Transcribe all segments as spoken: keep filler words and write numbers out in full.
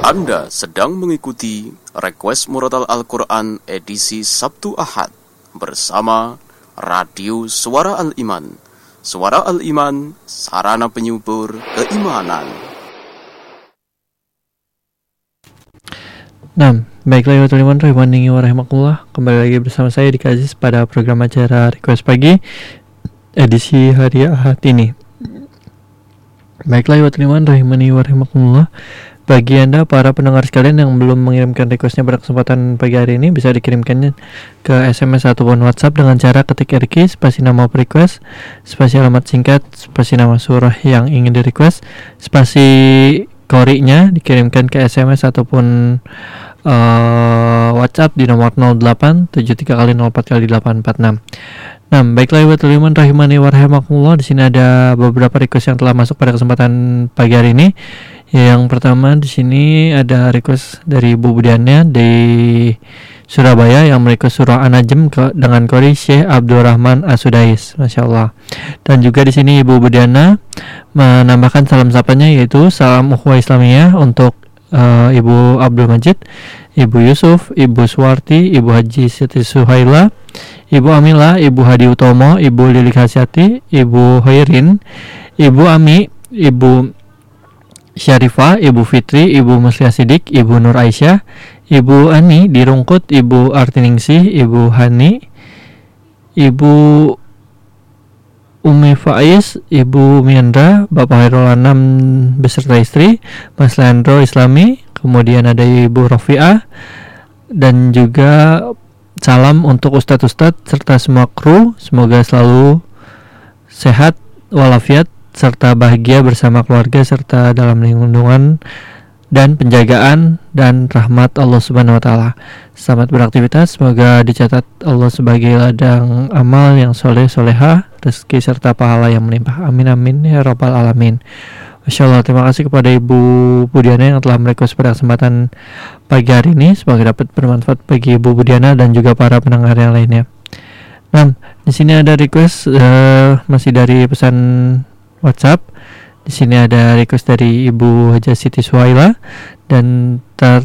Anda sedang mengikuti Request Murotal Al-Quran edisi Sabtu Ahad bersama Radio Suara Al-Iman. Suara Al-Iman, sarana penyubur keimanan. Nah, baiklah ya teman-teman, rahimani wa rahimakumullah. Kembali lagi bersama saya di Kazis pada program acara Request Pagi edisi hari Ahad ini. Baiklah ya teman-teman, rahimani wa rahimakumullah. Bagi Anda para pendengar sekalian yang belum mengirimkan requestnya pada kesempatan pagi hari ini, bisa dikirimkannya ke S M S ataupun WhatsApp dengan cara ketik R Q spasi nama request, spasi alamat singkat, spasi nama surah yang ingin di request, spasi korinya dikirimkan ke S M S ataupun uh, WhatsApp di nomor nol delapan tujuh tiga kali nol empat kali delapan empat enam. Nah, baiklah ibu teman rahimani wa rahimakumullah. Di sini ada beberapa request yang telah masuk pada kesempatan pagi hari ini. Yang pertama di sini ada request dari Ibu Budiana di Surabaya yang merequest surah An-Najm ke, dengan kori Syekh Abdurrahman As-Sudais, Masya Allah. Dan juga di sini Ibu Budiana menambahkan salam sapanya yaitu salam ukhuwah Islamiyah untuk uh, Ibu Abdul Majid, Ibu Yusuf, Ibu Suwarti, Ibu Haji Siti Suhaila, Ibu Amila, Ibu Hadi Utomo, Ibu Lili Hasyati, Ibu Hoirin, Ibu Ami, Ibu Syarifah, Ibu Fitri, Ibu Musliah Sidik, Ibu Nur Aisyah, Ibu Ani di Rungkut, Ibu Artiningsih, Ibu Hani, Ibu Umi Faiz, Ibu Miandra, Bapak Hairul Anam beserta istri, Mas Leandro Islami, kemudian ada Ibu Rofiah, dan juga salam untuk ustadz-ustadz serta semua kru, semoga selalu sehat walafiat serta bahagia bersama keluarga serta dalam lindungan dan penjagaan dan rahmat Allah Subhanahu wa taala. Selamat beraktivitas, semoga dicatat Allah sebagai ladang amal yang soleh soleha, rezeki serta pahala yang melimpah. Amin amin ya rabbal alamin. Masyaallah, terima kasih kepada Ibu Budiana yang telah merequest pada kesempatan pagi hari ini. Semoga dapat bermanfaat bagi Ibu Budiana dan juga para pendengar yang lainnya. Nah, di sini ada request uh, masih dari pesan WhatsApp. Di sini ada request dari Ibu Haja Siti Suhaila dan Tar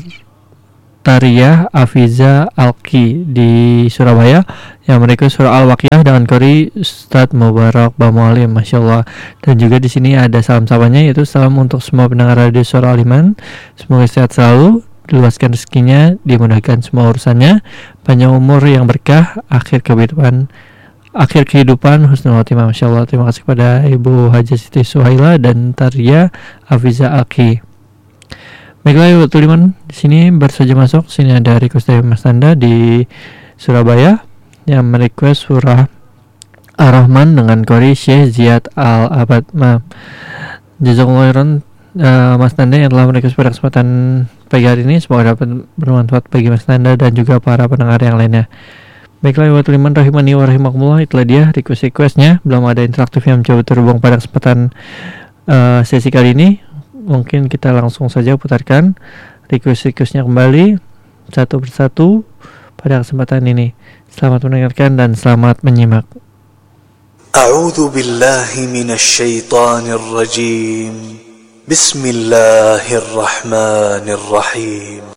Taria Afiza Alki di Surabaya yang merequest surah Al-Waqiah dengan kori Ustadz Mubarak Bamualim, Masya Allah. Dan juga di sini ada salam sahabatnya yaitu salam untuk semua pendengar radio Suara Al-Iman. Semoga sehat selalu, diluaskan rezekinya, dimudahkan semua urusannya, panjang umur yang berkah, akhir kehidupan akhir kehidupan husnul khotimah, Masya Allah. Terima kasih kepada Ibu Haja Siti Suhaila dan Taria Afiza Alki. Baiklah Ibu Tuliman, di sini baru saja masuk. Sini ada request dari Mas Tanda di Surabaya yang merequest surah Ar-Rahman dengan kori Syekh Ziyad Al-Abad. Ma, jazakumullah khairan uh, Mas Tanda yang telah merequest pada kesempatan pagi hari ini. Semoga dapat bermanfaat bagi Mas Tanda dan juga para pendengar yang lainnya. Baiklah Ibu Tuliman rahimani wa rahimakumullah, itulah dia request-requestnya. Belum ada interaktif yang mencoba terhubung pada kesempatan uh, sesi kali ini. Mungkin kita langsung saja putarkan request-requestnya kembali satu persatu pada kesempatan ini. Selamat mendengarkan dan selamat menyimak. A'udzu billahi minasy syaithanir rajim. Bismillahirrahmanirrahim.